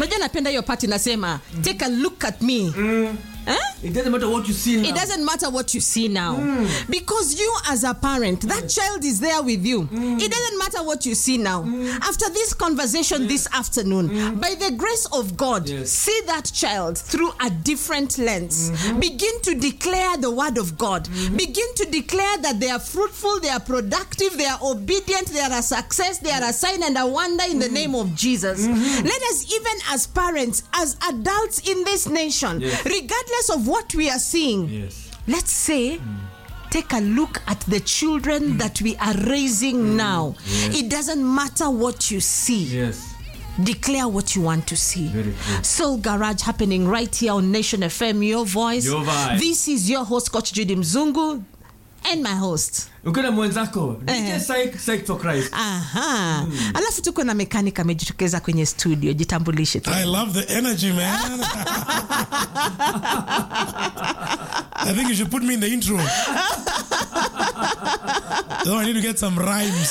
Unajua napenda hiyo part inasema take a look at me. It doesn't matter what you see now. It doesn't matter what you see now. Because you as a parent, that child is there with you. It doesn't matter what you see now. After this conversation this afternoon, by the grace of God, see that child through a different lens. Begin to declare the word of God. Begin to declare that they are fruitful, they are productive, they are obedient, they are a success, they are a sign and a wonder in the name of Jesus. Let us, even as parents, as adults in this nation, regardless of what we are seeing, let's say, take a look at the children that we are raising now. It doesn't matter what you see. Declare what you want to see. Soul Garage happening right here on Nation FM, your voice. Your vibe. This is your host, Coach Judy Mzungu, and my host. Ukena mwenzako, DJ Psych for Christ. Alafu tuko na mechanic amejitokeza kwenye studio. Jitambulishe tu. I love the energy, man. I think you should put me in the intro. So I need to get some rhymes.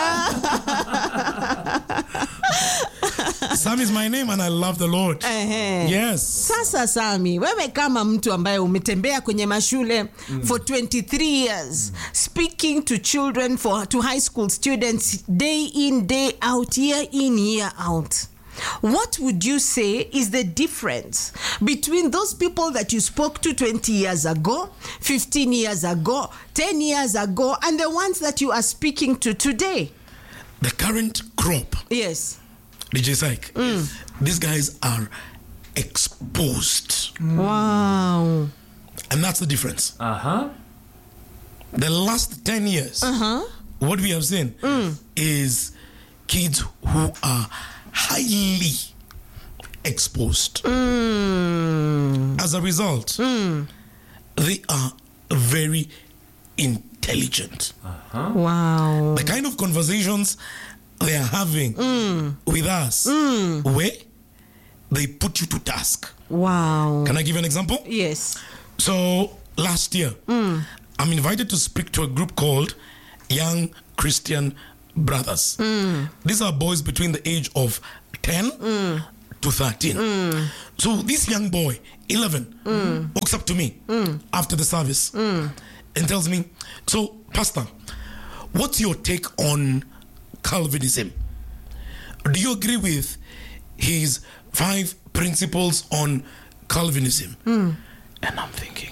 Sam is my name and I love the Lord. Yes. Sasa Sami, wewe kama mtu ambaye umetembea kwenye mashule for 23 years, speaking to children, to high school students, day in, day out, year in, year out. What would you say is the difference between those people that you spoke to 20 years ago, 15 years ago, 10 years ago, and the ones that you are speaking to today? The current crop. Yes. DJ Psych. These guys are exposed. Wow. And that's the difference. The last 10 years, what we have seen is kids who are highly exposed. As a result, they are very intelligent. Wow. The kind of conversations they are having with us, where they put you to task. Wow. Can I give you an example? Yes. So last year, I'm invited to speak to a group called Young Christian Brothers. These are boys between the age of 10 to 13. So this young boy, 11, walks up to me after the service and tells me, so Pastor, what's your take on Calvinism? Do you agree with his 5 principles on Calvinism? And I'm thinking,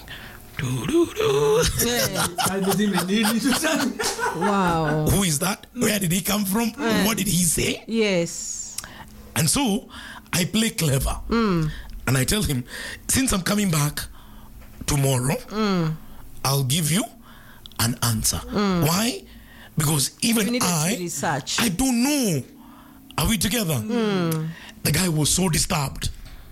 Wow. who is that? Where did he come from? What did he say? Yes. And so I play clever. And I tell him, since I'm coming back tomorrow, I'll give you an answer. Why? Because even I don't know. Are we together? The guy was so disturbed.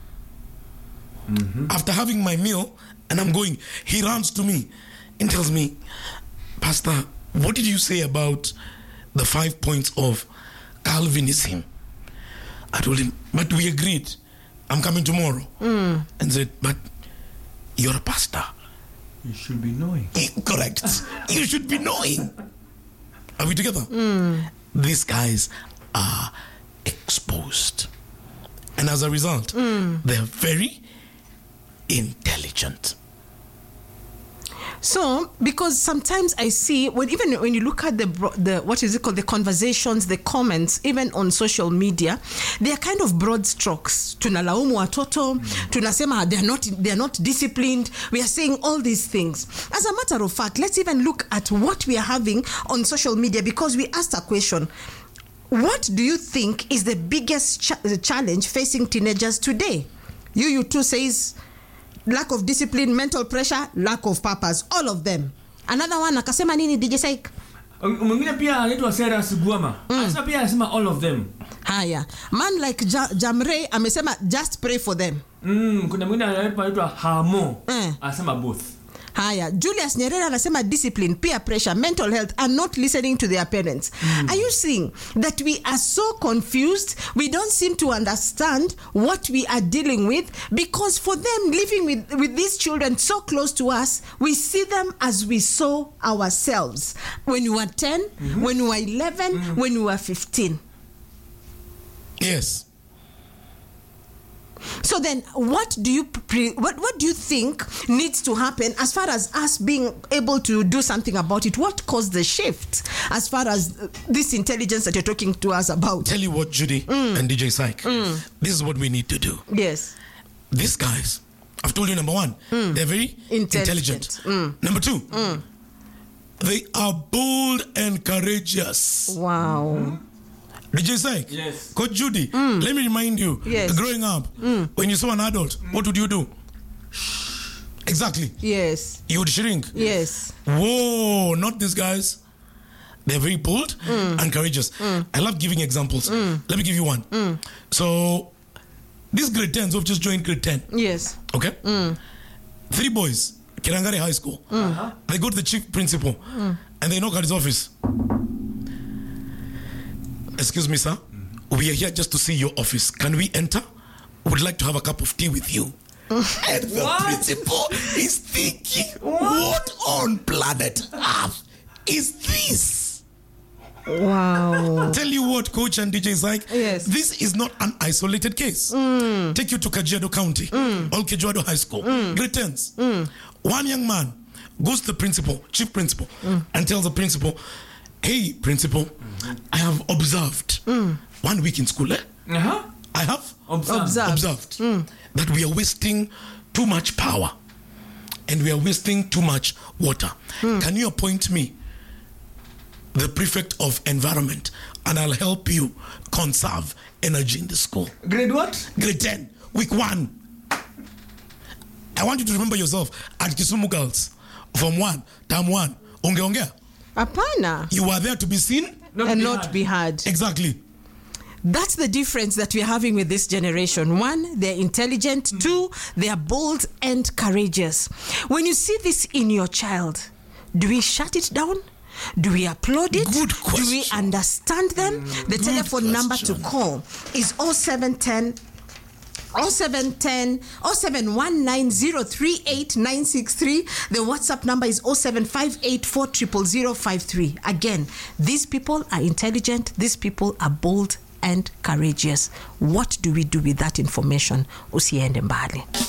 After having my meal, and I'm going, he runs to me and tells me, Pastor, what did you say about the 5 points of Calvinism? I told him, but we agreed. I'm coming tomorrow. And said, but you're a pastor. You should be knowing. Correct. You should be knowing. Are we together? These guys are exposed. And as a result, they're very intelligent. So, because sometimes I see, when you look at the what is it called, the conversations, the comments, even on social media, they are kind of broad strokes. Tunalaumu watoto, tunasema they are not disciplined. We are saying all these things. As a matter of fact, let's even look at what we are having on social media, because we asked a question. What do you think is the biggest challenge facing teenagers today? You two says lack of discipline, mental pressure, lack of purpose, all of them. Another one akasema nini, DJ Psych? Mwingine pia anaitwa Sarah Sugwama. Anasema pia anasema all of them. Haya. Man like Jamre amesema just pray for them. Kuna mwingine anaitwa Hamo. Anasema both. Haya, Julius Nyerere anasema discipline, peer pressure, mental health, and not listening to their parents. Are you seeing that we are so confused? We don't seem to understand what we are dealing with, because for them, living with these children so close to us, we see them as we saw ourselves when we were 10, when we were 11, when we were 15. Yes. So then, what do you what do you think needs to happen as far as us being able to do something about it? What caused the shift as far as this intelligence that you're talking to us about? Tell you what, Judy and DJ Syke, this is what we need to do. Yes. These guys, I've told you, number one, they're very intelligent. Number two, they are bold and courageous. Wow. DJ Syke, Yes. Coach Judy, let me remind you, Yes. growing up, when you saw an adult, what would you do? Exactly. Yes. You would shrink. Yes. Whoa, not these guys. They're very bold and courageous. I love giving examples. Let me give you one. So, these grade 10s who have just joined grade 10. Yes. Okay? 3 boys, Kirangari High School. They go to the chief principal and they knock at his office. Excuse me, sir. We are here just to see your office. Can we enter? Would like to have a cup of tea with you. And the principal is thinking, what on planet Earth is this? Wow. Tell you what, Coach and DJ Syke, Yes. this is not an isolated case. Take you to Kajiado County, or Kajiado High School, grade 10s. One young man goes to the principal, chief principal, and tells the principal, hey, principal, I have observed 1 week in school. I have observed that we are wasting too much power and we are wasting too much water. Can you appoint me the prefect of environment and I'll help you conserve energy in the school? Grade what? Grade 10, week 1. I want you to remember yourself at Kisumu Girls, Form 1, Term 1. Onge. Apana. You are there to be seen And not be heard. Exactly. That's the difference that we're having with this generation. 1, they're intelligent. 2, they are bold and courageous. When you see this in your child, do we shut it down? Do we applaud it? Good question. Do we understand them? The telephone number to call is 0710 0719 038 963. The WhatsApp number is 0758 00053. Again, these people are intelligent, these people are bold and courageous. What do we do with that information? Usiende mbali.